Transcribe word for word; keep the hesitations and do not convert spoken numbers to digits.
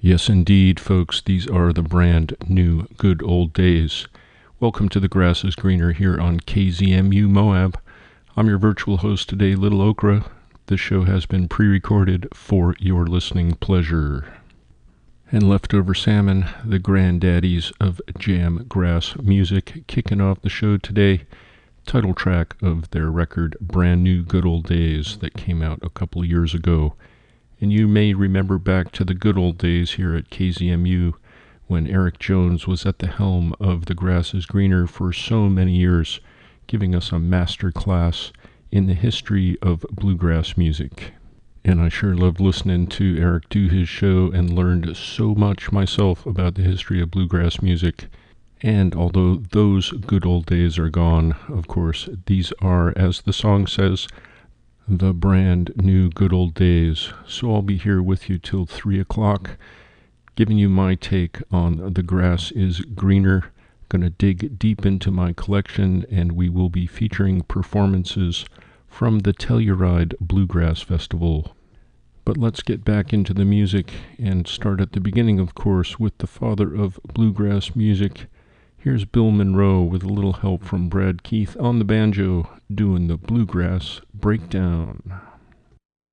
Yes, indeed, folks, these are the brand new good old days. Welcome to The Grass is Greener here on K Z M U Moab. I'm your virtual host today, Little Okra. This show has been pre-recorded for your listening pleasure. And Leftover Salmon, the granddaddies of jam grass music, kicking off the show today. Title track of their record, Brand New Good Old Days, that came out a couple of years ago. And you may remember back to the good old days here at K Z M U when Eric Jones was at the helm of The Grass is Greener for so many years, giving us a master class in the history of bluegrass music. And I sure loved listening to Eric do his show and learned so much myself about the history of bluegrass music. And although those good old days are gone, of course, these are, as the song says, the brand new good old days. So I'll be here with you till three o'clock, giving you my take on The Grass is Greener. Gonna dig deep into my collection, and we will be featuring performances from the Telluride Bluegrass Festival. But let's get back into the music and start at the beginning, of course, with the father of bluegrass music. Here's Bill Monroe with a little help from Brad Keith on the banjo doing the bluegrass breakdown.